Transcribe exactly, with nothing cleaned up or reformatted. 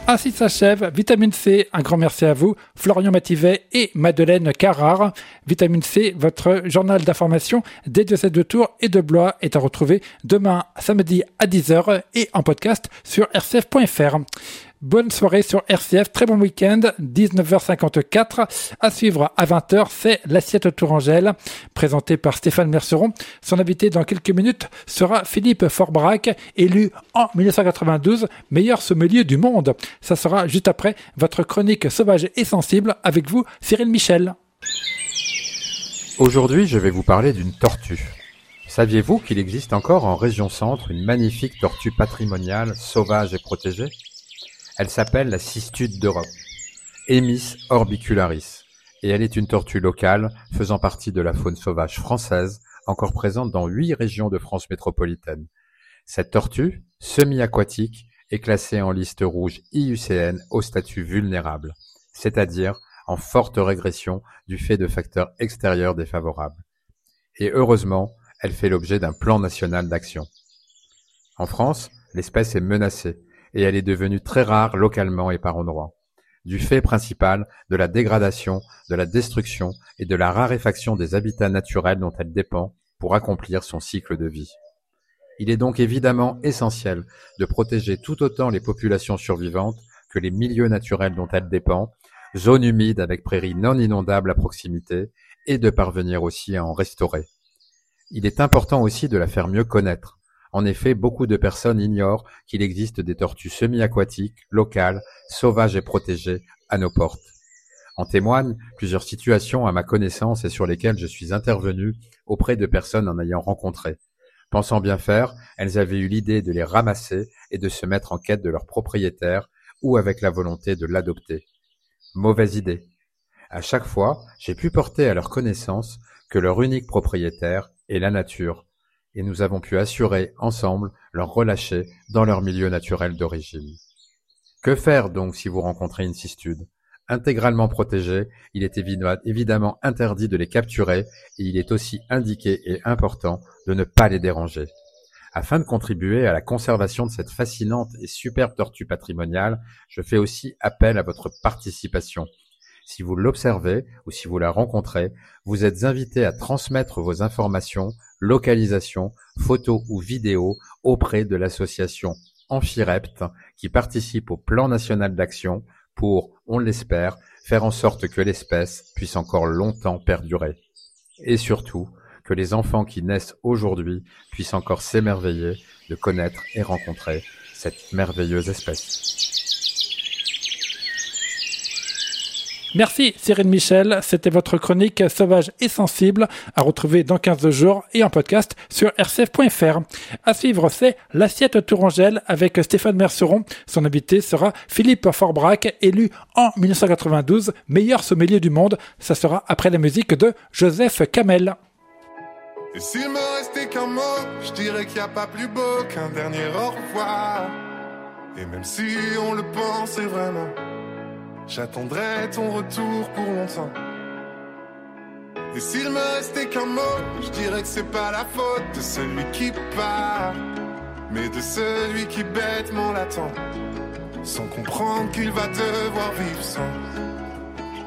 Ainsi s'achève Vitamine C. Un grand merci à vous, Florian Mativet et Madeleine Carrard. Vitamine C, votre journal d'information des diocèses de Tours et de Blois est à retrouver demain samedi à dix heures et en podcast sur r c f point f r. Bonne soirée sur R C F, très bon week-end, dix-neuf heures cinquante-quatre. À suivre à vingt heures, c'est l'Assiette Tourangelle, présentée par Stéphane Merceron. Son invité dans quelques minutes sera Philippe Forbrac, élu en dix-neuf cent quatre-vingt-douze meilleur sommelier du monde. Ça sera juste après votre chronique sauvage et sensible avec vous, Cyril Michel. Aujourd'hui, je vais vous parler d'une tortue. Saviez-vous qu'il existe encore en région centre une magnifique tortue patrimoniale, sauvage et protégée ? Elle s'appelle la cistude d'Europe, Emys orbicularis, et elle est une tortue locale faisant partie de la faune sauvage française, encore présente dans huit régions de France métropolitaine. Cette tortue, semi-aquatique, est classée en liste rouge I U C N au statut vulnérable, c'est-à-dire en forte régression du fait de facteurs extérieurs défavorables. Et heureusement, elle fait l'objet d'un plan national d'action. En France, l'espèce est menacée, et elle est devenue très rare localement et par endroits, du fait principal de la dégradation, de la destruction et de la raréfaction des habitats naturels dont elle dépend pour accomplir son cycle de vie. Il est donc évidemment essentiel de protéger tout autant les populations survivantes que les milieux naturels dont elle dépend, zones humides avec prairies non inondables à proximité, et de parvenir aussi à en restaurer. Il est important aussi de la faire mieux connaître. En effet, beaucoup de personnes ignorent qu'il existe des tortues semi-aquatiques, locales, sauvages et protégées à nos portes. En témoignent plusieurs situations à ma connaissance et sur lesquelles je suis intervenu auprès de personnes en ayant rencontré. Pensant bien faire, elles avaient eu l'idée de les ramasser et de se mettre en quête de leur propriétaire ou avec la volonté de l'adopter. Mauvaise idée. À chaque fois, j'ai pu porter à leur connaissance que leur unique propriétaire est la nature, et nous avons pu assurer ensemble leur relâcher dans leur milieu naturel d'origine. Que faire donc si vous rencontrez une cistude ? Intégralement protégée, il est évi- évidemment interdit de les capturer et il est aussi indiqué et important de ne pas les déranger. Afin de contribuer à la conservation de cette fascinante et superbe tortue patrimoniale, je fais aussi appel à votre participation. Si vous l'observez ou si vous la rencontrez, vous êtes invité à transmettre vos informations, localisation, photos ou vidéos auprès de l'association Amphirept qui participe au plan national d'action pour, on l'espère, faire en sorte que l'espèce puisse encore longtemps perdurer. Et surtout, que les enfants qui naissent aujourd'hui puissent encore s'émerveiller de connaître et rencontrer cette merveilleuse espèce. Merci Cyril Michel, c'était votre chronique sauvage et sensible à retrouver dans quinze jours et en podcast sur r c f point f r. À suivre, c'est l'Assiette Tourangelle avec Stéphane Merceron. Son invité sera Philippe Forbrac, élu en dix-neuf cent quatre-vingt-douze meilleur sommelier du monde. Ça sera après la musique de Joseph Kamel. Et s'il me restait qu'un mot, je dirais qu'il n'y a pas plus beau qu'un dernier au revoir. Et même si on le pensait vraiment, j'attendrai ton retour pour longtemps. Et s'il me restait qu'un mot, je dirais que c'est pas la faute de celui qui part, mais de celui qui bêtement l'attend, sans comprendre qu'il va devoir vivre sans.